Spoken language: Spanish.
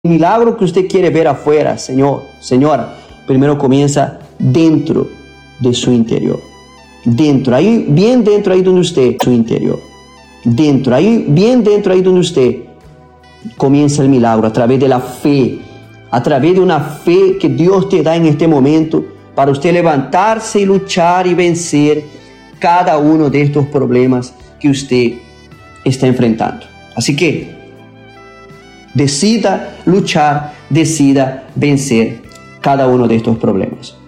milagro que usted quiere ver afuera, señor, señora, primero comienza dentro de su interior. Dentro, ahí, bien dentro ahí donde usted, su interior. Dentro, ahí, bien dentro ahí donde usted, comienza el milagro a través de la fe, a través de una fe que Dios te da en este momento para usted levantarse y luchar y vencer cada uno de estos problemas que usted está enfrentando. Así que decida luchar, decida vencer cada uno de estos problemas.